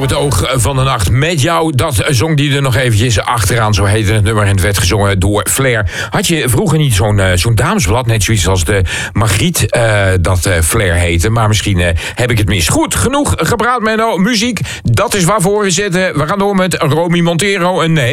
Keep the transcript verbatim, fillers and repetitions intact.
het oog van de nacht met jou. Dat zong die er nog eventjes achteraan. Zo heette het nummer en het werd gezongen door Flair. Had je vroeger niet zo'n uh, zo'n damesblad, net zoiets als de Margriet, uh, dat uh, Flair heette. Maar misschien uh, heb ik het mis. Goed, genoeg gepraat, Menno. Muziek, dat is waarvoor we zitten. We gaan door met Romy Montero. Een